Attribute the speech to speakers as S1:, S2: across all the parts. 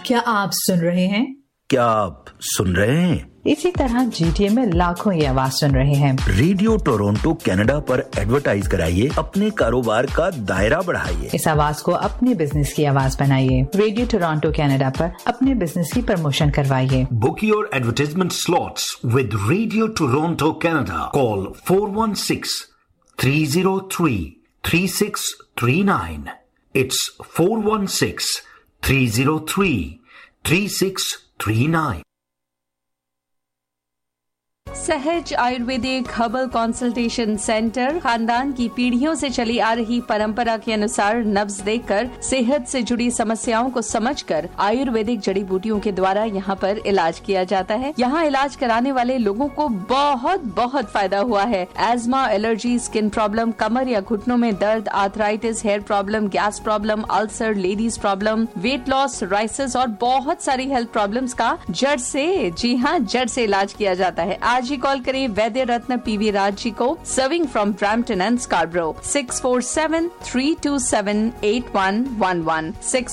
S1: क्या आप सुन रहे हैं?
S2: क्या आप सुन रहे हैं?
S1: इसी तरह GTA में लाखों ये आवाज सुन रहे हैं।
S2: रेडियो टोरंटो कनाडा पर एडवर्टाइज कराइए, अपने कारोबार का दायरा बढ़ाइए।
S1: इस आवाज को अपने बिजनेस की आवाज बनाइए। रेडियो टोरंटो कनाडा पर अपने बिजनेस की प्रमोशन करवाइए।
S3: Book your advertisement slots with Radio Toronto Canada. Call 416-303-3639. It's 416-303-3639.
S4: सहज आयुर्वेदिक हर्बल कंसल्टेशन सेंटर खानदान की पीढ़ियों से चली आ रही परंपरा के अनुसार नब्ज देखकर सेहत से जुड़ी समस्याओं को समझकर आयुर्वेदिक जड़ी बूटियों के द्वारा यहाँ पर इलाज किया जाता है। यहाँ इलाज कराने वाले लोगों को बहुत बहुत फायदा हुआ है। एज्मा, एलर्जी, स्किन प्रॉब्लम, कमर या घुटनों में दर्द, arthritis, hair problem, gas problem, ulcer, ladies problem, weight loss, rises और बहुत सारी हेल्थ प्रॉब्लम्स का जड़ से, जी हाँ, जड़ से इलाज किया जाता है। आज ही कॉल करें वैद्य रत्न PV राज जी को, serving from Brampton and स्कार्बरो। 647-327-8111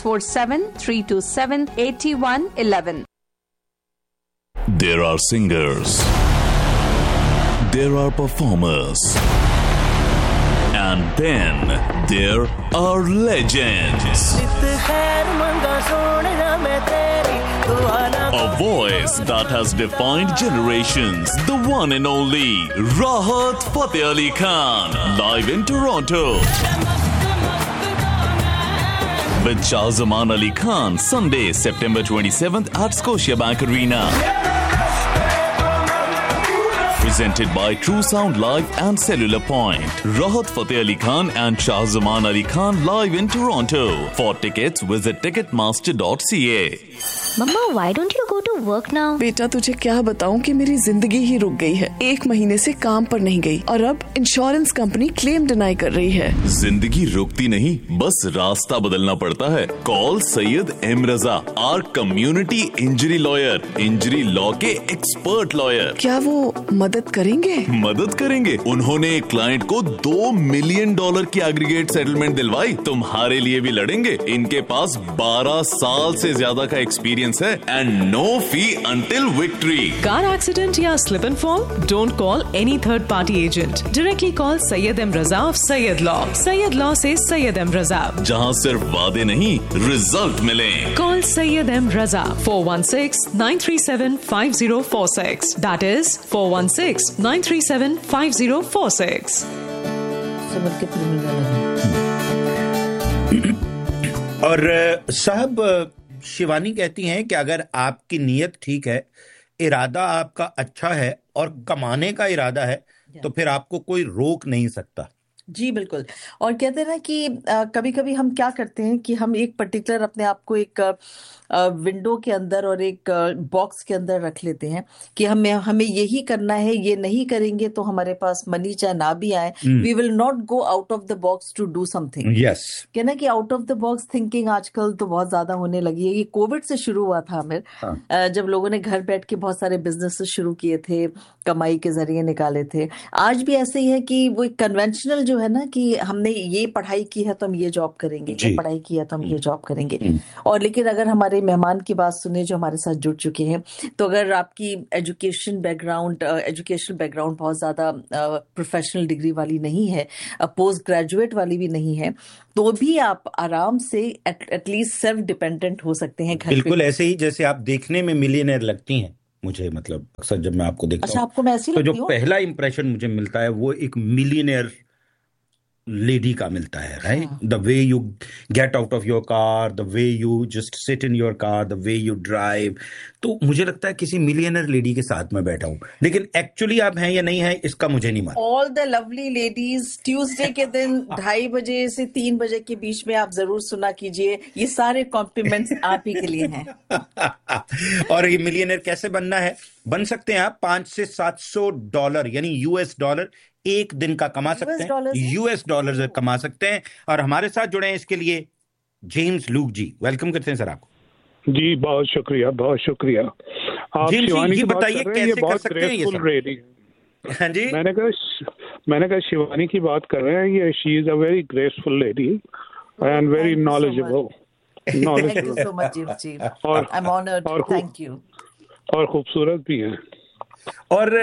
S4: 647-327-8111।
S5: There are singers, there are performers, and then there are legends. A voice that has defined generations. The one and only Rahat Fateh Ali Khan, live in Toronto. With Shahzaman Ali Khan, Sunday, September 27th at Scotiabank Arena. Presented by True Sound Live and Cellular Point. Rahat Fateh Ali Khan and Shahzaman Ali Khan live in Toronto. For tickets, visit ticketmaster.ca.
S6: Mamma, why don't you go to work now?
S7: बेटा, तुझे क्या बताऊं कि मेरी जिंदगी ही रुक गई है। 1 महीने से काम पर नहीं गई और अब इंश्योरेंस कंपनी क्लेम डिनाई कर रही है।
S5: जिंदगी रुकती नहीं, बस रास्ता बदलना पड़ता है। Call Syed M Raza, our community injury lawyer, injury law के एक्सपर्ट लॉयर।
S7: क्या वो मदद करेंगे?
S5: मदद करेंगे। उन्होंने एक क्लाइंट को $2 मिलियन की एग्रीगेट सेटलमेंट दिलवाई। तुम्हारे लिए भी लड़ेंगे। इनके पास 12 साल से ज्यादा का एक्सपीरियंस है and no fee until victory.
S8: Car accident या slip and fall? Don't call any third party agent. Directly call Syed M Raza of Syed law. Syed law से सैयद एम रजा, जहां सिर्फ वादे नहीं, रिजल्ट मिले। Call Syed M Raza 416-937-5046। That is 416-937-5046।
S9: और साहब, शिवानी कहती हैं कि अगर आपकी नीयत ठीक है, इरादा आपका अच्छा है और कमाने का इरादा है, तो फिर आपको कोई रोक नहीं सकता।
S10: जी बिल्कुल। और कहते हैं ना कि कभी कभी हम क्या करते हैं कि हम एक पर्टिकुलर अपने आप को एक विंडो के अंदर और एक बॉक्स के अंदर रख लेते हैं कि हमें यही करना है, ये नहीं करेंगे तो हमारे पास मनी चाहे ना भी आए, we will not go out of the box to do something.
S9: Yes,
S10: कहना कि out of the box thinking आजकल तो बहुत ज्यादा होने लगी है। ये कोविड से शुरू हुआ था आमिर, जब लोगों ने घर बैठ के बहुत सारे बिजनेस शुरू किए थे, कमाई के जरिए निकाले थे। आज भी ऐसे ही है कि वो कन्वेंशनल जो है ना कि हमने ये पढ़ाई की है तो हम ये जॉब करेंगे, ये पढ़ाई की है तो हम ये जॉब करेंगे। और लेकिन अगर हमारे मेहमान की बात सुने जो हमारे साथ जुड़ चुके हैं, तो अगर आपकी एजुकेशनल बैकग्राउंड बहुत ज्यादा प्रोफेशनल डिग्री वाली नहीं है, पोस्ट ग्रेजुएट वाली भी नहीं है, तो भी आप आराम से एटलीस्ट सेल्फ डिपेंडेंट हो सकते हैं घर पे।
S9: बिल्कुल ऐसे ही जैसे आप देखने में मिलियनेयर लगती हैं मुझे, मतलब अक्सर जब मैं आपको देखता हूं,
S10: आपको मैं ऐसी
S9: तो जो पहला इंप्रेशन मुझे मिलता है वो एक मिलियनेयर लेडी का मिलता है, right? The way you get out of your car, the way you just sit in your car, the way you drive, तो मुझे लगता है किसी मिलियनर लेडी के साथ में बैठा हूं। लेकिन एक्चुअली आप हैं या नहीं है इसका मुझे नहीं मालूम।
S10: All the lovely ladies, Tuesday के दिन 2:30 बजे से 3 बजे के बीच में आप जरूर सुना कीजिए, ये सारे कॉम्प्लीमेंट्स आप ही के लिए हैं।
S9: और ये मिलियनर कैसे बनना है? बन सकते हैं आप $500 से $700 यानी US डॉलर एक दिन का कमा सकते हैं, US डॉलर कमा सकते हैं। और हमारे साथ जुड़े हैं इसके लिए जेम्स लूक जी, वेलकम करते हैं सर आपको।
S11: जी बहुत शुक्रिया, बहुत शुक्रिया। आप शिवानी की बताइए कैसे कर सकते हैं ये सब?
S9: हाँ जी,
S11: मैंने कहा शिवानी की बात कर रहे हैं, ये she is a very graceful lady and very knowledgeable knowledge.
S10: Thank you so much James जी,
S11: और
S10: I am honoured, thank you.
S11: और खूबसूरत भी हैं।
S9: और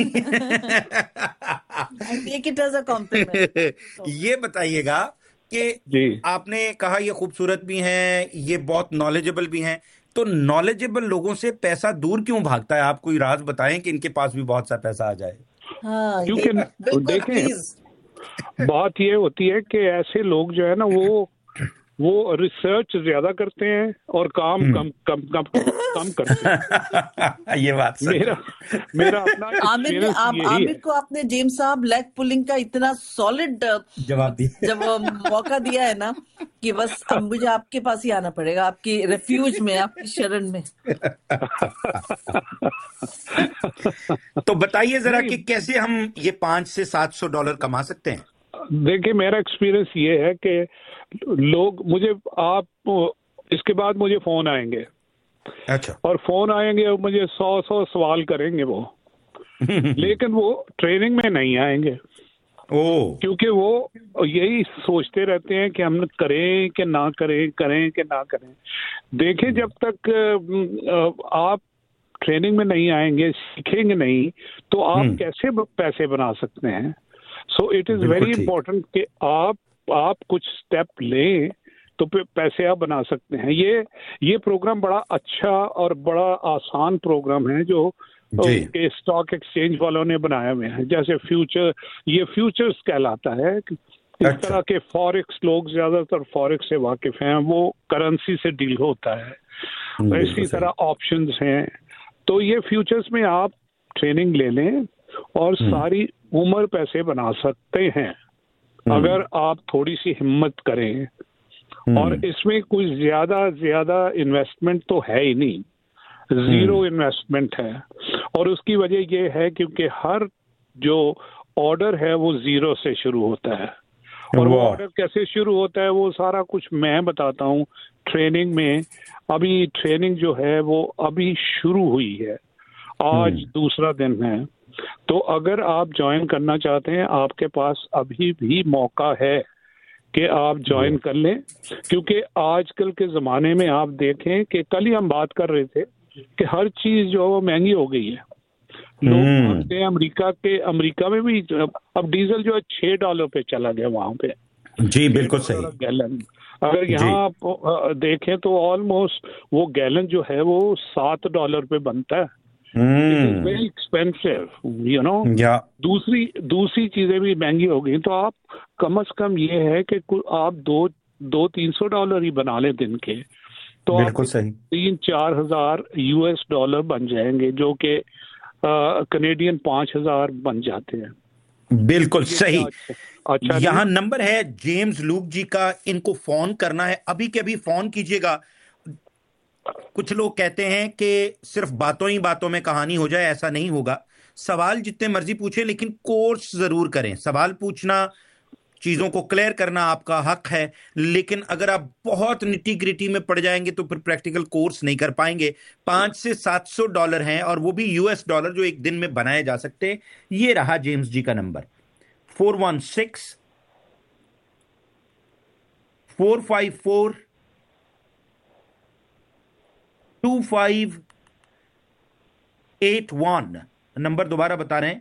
S10: take it as a compliment.
S9: ये बताइएगा कि आपने कहा ये खूबसूरत भी हैं, ये बहुत नॉलेजेबल भी हैं, तो नॉलेजेबल लोगों से पैसा दूर क्यों भागता है? आप कोई राज बताएं कि इनके पास भी बहुत सा पैसा आ जाए।
S10: हाँ,
S11: क्योंकि देखें, बात ये होती है कि ऐसे लोग जो है ना वो रिसर्च ज्यादा करते हैं और काम कम करते हैं।
S9: ये बात
S11: मेरा अपना
S10: आमिर को आपने जेम्स साहब लेग पुलिंग का इतना सॉलिड
S9: जवाब दिया,
S10: जब मौका दिया है ना कि बस अब मुझे आपके पास ही आना पड़ेगा, आपकी रेफ्यूज में, आपकी शरण में।
S9: तो बताइए जरा कि कैसे हम ये $500 से $700 कमा सकते हैं।
S11: देखिए, मेरा एक्सपीरियंस ये है कि लोग इसके बाद मुझे फोन आएंगे।
S9: अच्छा।
S11: और फोन आएंगे और मुझे 100 सवाल करेंगे वो लेकिन वो ट्रेनिंग में नहीं आएंगे। क्योंकि वो यही सोचते रहते हैं कि हम करें कि ना करें। देखिए, जब तक आप ट्रेनिंग में नहीं आएंगे, सीखेंगे नहीं, तो आप कैसे पैसे बना सकते हैं। So it is very important कि आप कुछ स्टेप लें तो पैसे आप बना सकते हैं। ये प्रोग्राम बड़ा अच्छा और बड़ा आसान प्रोग्राम है जो स्टॉक एक्सचेंज वालों ने बनाया हुए हैं। जैसे फ्यूचर्स कहलाता है। इस तरह के फॉरेक्स, लोग ज्यादातर फॉरेक्स से वाकिफ हैं, वो करेंसी से डील होता है। इसी तरह ऑप्शंस हैं। तो ये फ्यूचर्स में आप ट्रेनिंग ले लें और सारी उम्र पैसे बना सकते हैं अगर आप थोड़ी सी हिम्मत करें। और इसमें कोई ज्यादा इन्वेस्टमेंट तो है ही नहीं, 0 इन्वेस्टमेंट है। और उसकी वजह ये है क्योंकि हर जो ऑर्डर है वो 0 से शुरू होता है। और वो ऑर्डर कैसे शुरू होता है वो सारा कुछ मैं बताता हूँ ट्रेनिंग में। अभी ट्रेनिंग जो है वो अभी शुरू हुई है, आज दूसरा दिन है। तो अगर आप ज्वाइन करना चाहते हैं, आपके पास अभी भी मौका है कि आप ज्वाइन कर लें। क्योंकि आजकल के ज़माने में आप देखें कि कल ही हम बात कर रहे थे कि हर चीज़ जो है वो महंगी हो गई है। लोग भागते हैं अमेरिका में भी अब डीजल जो है $6 पे चला गया वहाँ पे।
S9: जी बिल्कुल सही।
S11: गैलन अगर यहाँ आप देखें तो ऑलमोस्ट वो गैलन जो है वो $7 पे बनता है। Very expensive, you know. दूसरी चीजें भी महंगी हो गई। तो आप कम से कम ये है कि आप $200-300 ही बना ले दिन के, तो
S9: बिल्कुल सही
S11: 3-4 हजार $US बन जाएंगे, जो कि कनेडियन 5,000 बन जाते हैं।
S9: बिल्कुल सही।
S11: अच्छा,
S9: यहाँ नंबर है जेम्स लूक जी का, इनको फोन करना है, अभी के अभी फोन कीजिएगा। कुछ लोग कहते हैं कि सिर्फ बातों ही बातों में कहानी हो जाए, ऐसा नहीं होगा। सवाल जितने मर्जी पूछे, लेकिन कोर्स जरूर करें। सवाल पूछना, चीजों को क्लियर करना आपका हक है, लेकिन अगर आप बहुत निटी ग्रिटी में पड़ जाएंगे तो फिर प्रैक्टिकल कोर्स नहीं कर पाएंगे। $500 से $700 हैं, और वो भी $US जो एक दिन में बनाए जा सकते हैं। ये रहा जेम्स जी का नंबर 416-454-2581। नंबर दोबारा बता रहे हैं,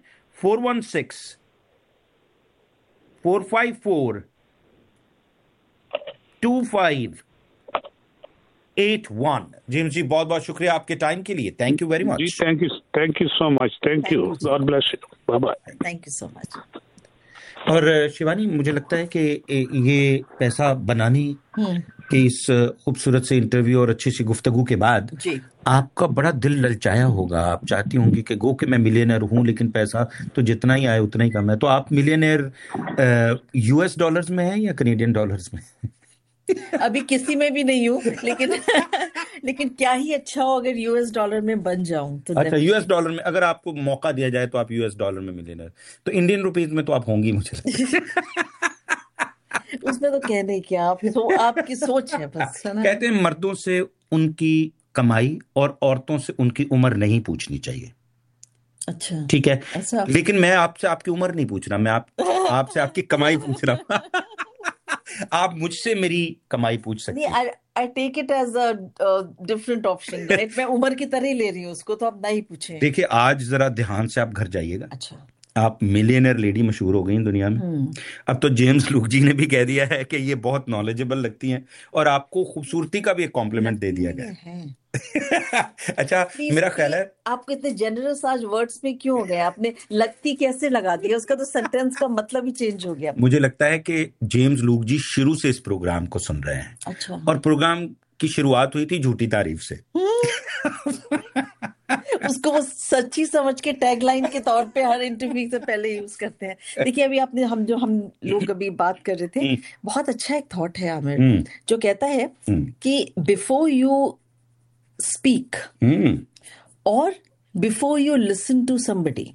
S9: 416-454-2581। जेम्स जी बहुत बहुत शुक्रिया आपके टाइम के लिए। Thank you very much.
S11: Thank you so much. Thank you. God bless you. Bye bye.
S10: Thank you so much.
S9: और शिवानी, मुझे लगता है कि ये पैसा बनाने के इस खूबसूरत से इंटरव्यू और अच्छी सी गुफ्तगू के बाद आपका बड़ा दिल ललचाया होगा। आप चाहती होंगी कि मैं मिलियनर हूं, लेकिन पैसा तो जितना ही आए उतना ही कम है। तो आप मिलियनर $US में है या कनेडियन डॉलर्स में?
S10: अभी किसी में भी नहीं हूँ, लेकिन क्या ही अच्छा हो अगर $US में बन जाऊं तो।
S9: अच्छा, $US में अगर आपको मौका दिया जाए तो आप $US में मिलियनर, तो इंडियन रुपीज में तो आप होंगी मुझे
S10: उसमें तो कहने क्या, आपकी सोच है बस, है ना?
S9: कहते हैं मर्दों से उनकी कमाई और औरतों से उनकी उम्र नहीं पूछनी चाहिए।
S10: अच्छा,
S9: ठीक है, लेकिन मैं आपसे आपकी उम्र नहीं पूछ रहा, मैं आपसे आपकी कमाई पूछ रहा हूँ। आप मुझसे मेरी कमाई पूछ सकते हैं।
S10: I take it as a different option, right? मैं उम्र की तरह ही ले रही हूँ उसको, तो आप नहीं पूछे।
S9: देखिए आज जरा ध्यान से आप घर जाइएगा।
S10: अच्छा,
S9: आप मिलियनेयर लेडी मशहूर हो गई दुनिया में। अब तो जेम्स लुक जी ने भी कह दिया है कि ये बहुत नॉलेजेबल लगती हैं, और आपको खूबसूरती का भी एक कॉम्प्लीमेंट दे दिया गया है। अच्छा, मेरा ख्याल है
S10: आपको इतने जेनरस आज वर्ड्स में क्यों हो गए? आपने लगती कैसे लगा दिया? उसका तो सेंटेंस का मतलब ही चेंज हो गया।
S9: मुझे लगता है कि जेम्स लुक जी शुरू से इस प्रोग्राम को सुन रहे हैं।
S10: अच्छा।
S9: और प्रोग्राम की शुरुआत हुई थी झूठी तारीफ से।
S10: उसको वो सच्ची समझ के टैगलाइन के तौर पे हर इंटरव्यू से पहले यूज करते हैं। देखिए अभी आपने हम लोग अभी बात कर रहे थे, बहुत अच्छा एक थॉट है आमिर, जो कहता है कि बिफोर यू स्पीक और before you listen to somebody,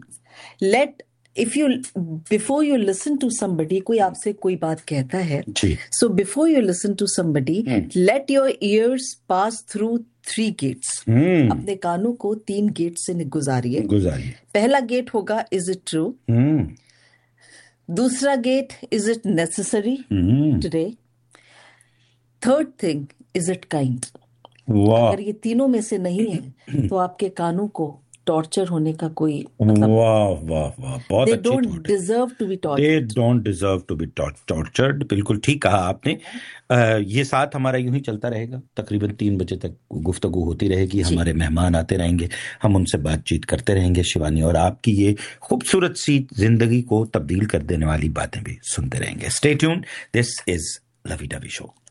S10: before you listen to somebody, कोई आपसे कोई बात कहता है, so before you listen to somebody, let your ears pass through 3 gets. अपने कानों को 3 गेट से गुजारिए। पहला गेट होगा, इज इट ट्रू? दूसरा gate, is it necessary today? Third thing, is it kind? अगर ये तीनों में से नहीं है तो आपके कानों को टॉर्चर होने का कोई मतलब,
S9: बहुत
S10: They don't deserve to be tortured.
S9: They don't deserve to be tortured. बिल्कुल ठीक कहा आपने। ये साथ हमारा यूं ही चलता रहेगा, तकरीबन 3 बजे तक गुफ्तगू होती रहेगी। हमारे मेहमान आते रहेंगे, हम उनसे बातचीत करते रहेंगे शिवानी, और आपकी ये खूबसूरत सी जिंदगी को तब्दील कर देने वाली बातें भी सुनते रहेंगे। Stay tuned, this is Lavi डबी show.